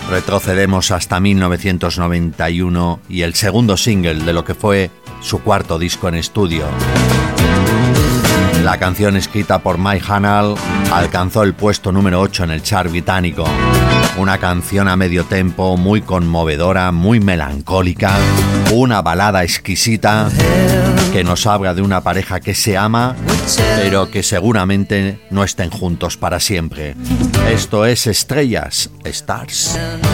Retrocedemos hasta 1991 y el segundo single de lo que fue su cuarto disco en estudio. La canción, escrita por Mike Hunnell, alcanzó el puesto número 8 en el chart británico. Una canción a medio tempo, muy conmovedora, muy melancólica, una balada exquisita que nos habla de una pareja que se ama, pero que seguramente no estén juntos para siempre. Esto es Estrellas, Stars.